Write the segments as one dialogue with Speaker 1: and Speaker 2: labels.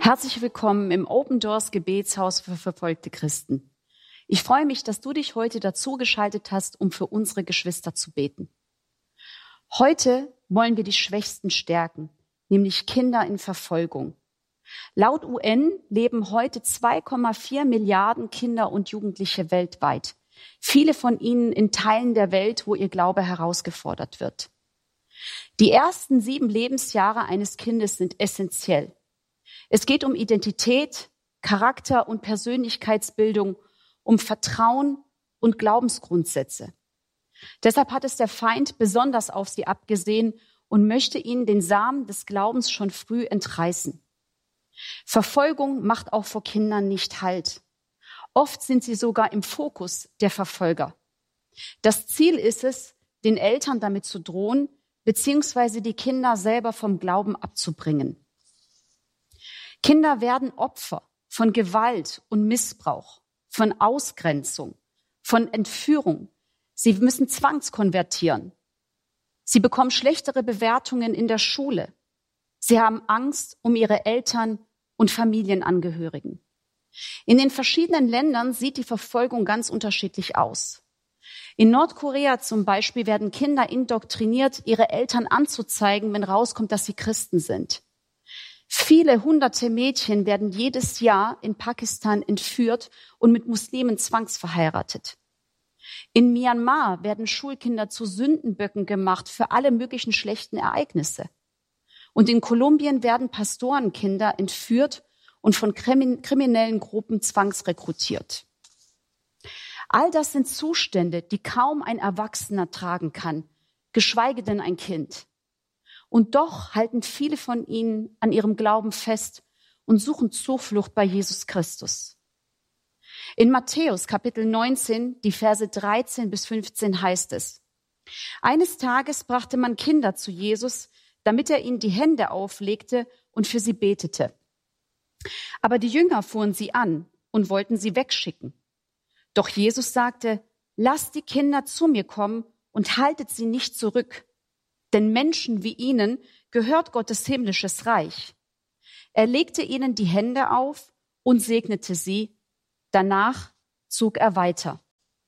Speaker 1: Herzlich willkommen im Open Doors Gebetshaus für verfolgte Christen. Ich freue mich, dass du dich heute dazugeschaltet hast, um für unsere Geschwister zu beten. Heute wollen wir die Schwächsten stärken, nämlich Kinder in Verfolgung. Laut UN leben heute 2,4 Milliarden Kinder und Jugendliche weltweit. Viele von ihnen in Teilen der Welt, wo ihr Glaube herausgefordert wird. Die ersten 7 Lebensjahre eines Kindes sind essentiell. Es geht um Identität, Charakter und Persönlichkeitsbildung, um Vertrauen und Glaubensgrundsätze. Deshalb hat es der Feind besonders auf sie abgesehen und möchte ihnen den Samen des Glaubens schon früh entreißen. Verfolgung macht auch vor Kindern nicht Halt. Oft sind sie sogar im Fokus der Verfolger. Das Ziel ist es, den Eltern damit zu drohen, beziehungsweise die Kinder selber vom Glauben abzubringen. Kinder werden Opfer von Gewalt und Missbrauch, von Ausgrenzung, von Entführung. Sie müssen zwangskonvertieren. Sie bekommen schlechtere Bewertungen in der Schule. Sie haben Angst um ihre Eltern und Familienangehörigen. In den verschiedenen Ländern sieht die Verfolgung ganz unterschiedlich aus. In Nordkorea zum Beispiel werden Kinder indoktriniert, ihre Eltern anzuzeigen, wenn rauskommt, dass sie Christen sind. Viele hunderte Mädchen werden jedes Jahr in Pakistan entführt und mit Muslimen zwangsverheiratet. In Myanmar werden Schulkinder zu Sündenböcken gemacht für alle möglichen schlechten Ereignisse. Und in Kolumbien werden Pastorenkinder entführt und von kriminellen Gruppen zwangsrekrutiert. All das sind Zustände, die kaum ein Erwachsener tragen kann, geschweige denn ein Kind. Und doch halten viele von ihnen an ihrem Glauben fest und suchen Zuflucht bei Jesus Christus. In Matthäus Kapitel 19, die Verse 13 bis 15 heißt es: Eines Tages brachte man Kinder zu Jesus, damit er ihnen die Hände auflegte und für sie betete. Aber die Jünger fuhren sie an und wollten sie wegschicken. Doch Jesus sagte: Lasst die Kinder zu mir kommen und haltet sie nicht zurück. Denn Menschen wie ihnen gehört Gottes himmlisches Reich. Er legte ihnen die Hände auf und segnete sie. Danach zog er weiter.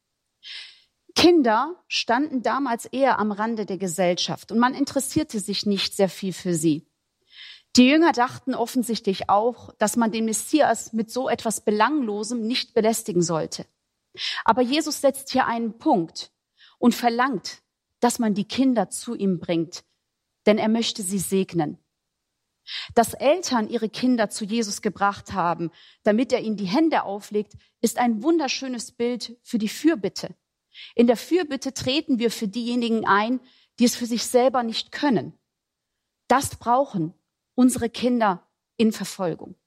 Speaker 1: Kinder standen damals eher am Rande der Gesellschaft und man interessierte sich nicht sehr viel für sie. Die Jünger dachten offensichtlich auch, dass man den Messias mit so etwas Belanglosem nicht belästigen sollte. Aber Jesus setzt hier einen Punkt und verlangt, dass man die Kinder zu ihm bringt, denn er möchte sie segnen. Dass Eltern ihre Kinder zu Jesus gebracht haben, damit er ihnen die Hände auflegt, ist ein wunderschönes Bild für die Fürbitte. In der Fürbitte treten wir für diejenigen ein, die es für sich selber nicht können. Das brauchen unsere Kinder in Verfolgung.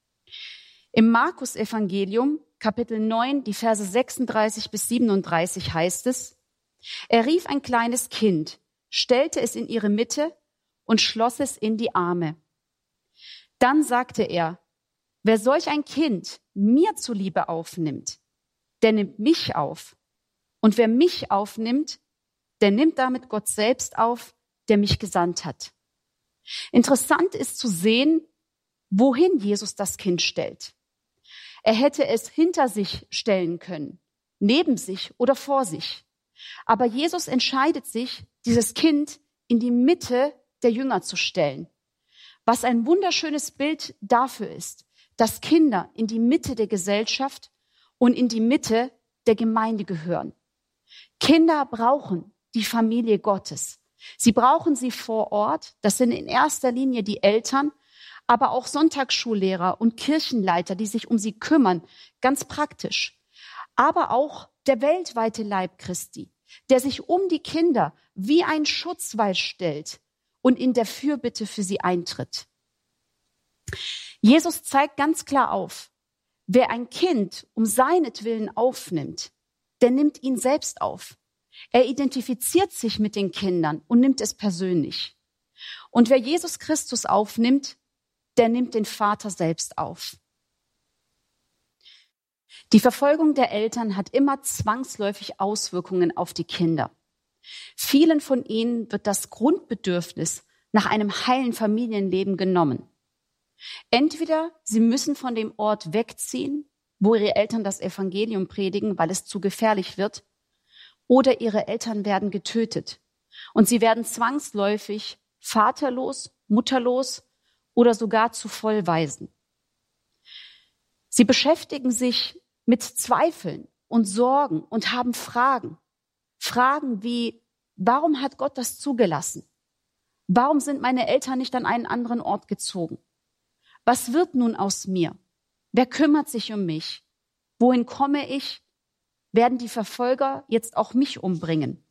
Speaker 1: Im Markus-Evangelium, Kapitel 9, die Verse 36 bis 37 heißt es: Er rief ein kleines Kind, stellte es in ihre Mitte und schloss es in die Arme. Dann sagte er: Wer solch ein Kind mir zuliebe aufnimmt, der nimmt mich auf. Und wer mich aufnimmt, der nimmt damit Gott selbst auf, der mich gesandt hat. Interessant ist zu sehen, wohin Jesus das Kind stellt. Er hätte es hinter sich stellen können, neben sich oder vor sich. Aber Jesus entscheidet sich, dieses Kind in die Mitte der Jünger zu stellen. Was ein wunderschönes Bild dafür ist, dass Kinder in die Mitte der Gesellschaft und in die Mitte der Gemeinde gehören. Kinder brauchen die Familie Gottes. Sie brauchen sie vor Ort. Das sind in erster Linie die Eltern, aber auch Sonntagsschullehrer und Kirchenleiter, die sich um sie kümmern, ganz praktisch. Aber auch der weltweite Leib Christi, der sich um die Kinder wie ein Schutzwall stellt und in der Fürbitte für sie eintritt. Jesus zeigt ganz klar auf, wer ein Kind um seinetwillen aufnimmt, der nimmt ihn selbst auf. Er identifiziert sich mit den Kindern und nimmt es persönlich. Und wer Jesus Christus aufnimmt, der nimmt den Vater selbst auf. Die Verfolgung der Eltern hat immer zwangsläufig Auswirkungen auf die Kinder. Vielen von ihnen wird das Grundbedürfnis nach einem heilen Familienleben genommen. Entweder sie müssen von dem Ort wegziehen, wo ihre Eltern das Evangelium predigen, weil es zu gefährlich wird, oder ihre Eltern werden getötet und sie werden zwangsläufig vaterlos, mutterlos oder sogar zu Vollwaisen. Sie beschäftigen sich mit Zweifeln und Sorgen und haben Fragen. Fragen wie, warum hat Gott das zugelassen? Warum sind meine Eltern nicht an einen anderen Ort gezogen? Was wird nun aus mir? Wer kümmert sich um mich? Wohin komme ich? Werden die Verfolger jetzt auch mich umbringen?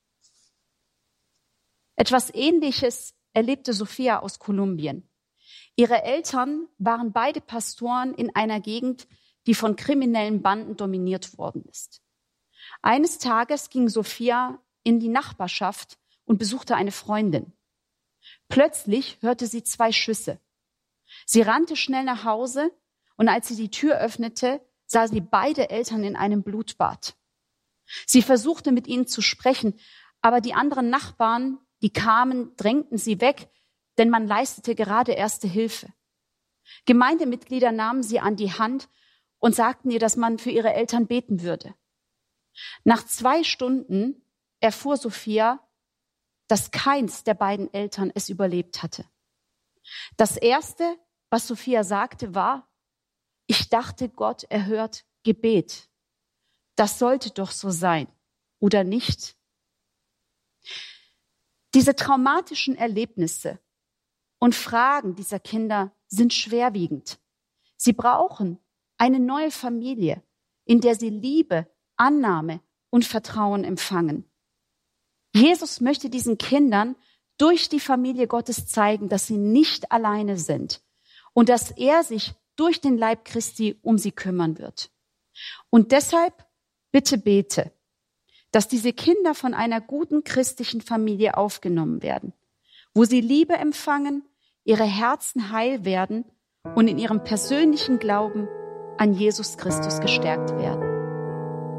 Speaker 1: Etwas Ähnliches erlebte Sophia aus Kolumbien. Ihre Eltern waren beide Pastoren in einer Gegend, die von kriminellen Banden dominiert worden ist. Eines Tages ging Sophia in die Nachbarschaft und besuchte eine Freundin. Plötzlich hörte sie 2 Schüsse. Sie rannte schnell nach Hause und als sie die Tür öffnete, sah sie beide Eltern in einem Blutbad. Sie versuchte mit ihnen zu sprechen, aber die anderen Nachbarn, die kamen, drängten sie weg, denn man leistete gerade erste Hilfe. Gemeindemitglieder nahmen sie an die Hand und sagten ihr, dass man für ihre Eltern beten würde. Nach 2 Stunden erfuhr Sophia, dass keins der beiden Eltern es überlebt hatte. Das Erste, was Sophia sagte, war, ich dachte, Gott erhört Gebet. Das sollte doch so sein, oder nicht? Diese traumatischen Erlebnisse und Fragen dieser Kinder sind schwerwiegend. Sie brauchen eine neue Familie, in der sie Liebe, Annahme und Vertrauen empfangen. Jesus möchte diesen Kindern durch die Familie Gottes zeigen, dass sie nicht alleine sind und dass er sich durch den Leib Christi um sie kümmern wird. Und deshalb bitte bete, dass diese Kinder von einer guten christlichen Familie aufgenommen werden, wo sie Liebe empfangen, ihre Herzen heil werden und in ihrem persönlichen Glauben an Jesus Christus gestärkt werden.